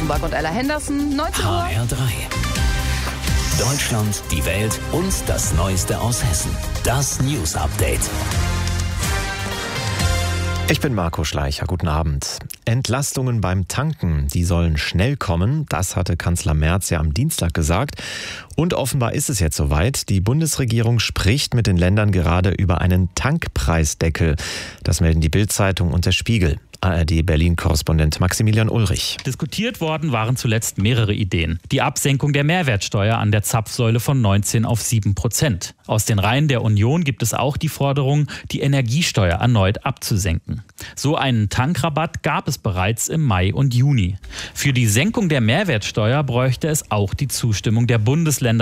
Rosenberg und Ella Henderson, 19 Uhr. HR3. Deutschland, die Welt und das Neueste aus Hessen. Das News Update. Ich bin Marco Schleicher, guten Abend. Entlastungen beim Tanken, die sollen schnell kommen, das hatte Kanzler Merz ja am Dienstag gesagt. Und offenbar ist es jetzt soweit. Die Bundesregierung spricht mit den Ländern gerade über einen Tankpreisdeckel. Das melden die Bild-Zeitung und der Spiegel. ARD-Berlin-Korrespondent Maximilian Ulrich. Diskutiert worden waren zuletzt mehrere Ideen. Die Absenkung der Mehrwertsteuer an der Zapfsäule von 19 auf 7%. Aus den Reihen der Union gibt es auch die Forderung, die Energiesteuer erneut abzusenken. So einen Tankrabatt gab es bereits im Mai und Juni. Für die Senkung der Mehrwertsteuer bräuchte es auch die Zustimmung der Bundesländer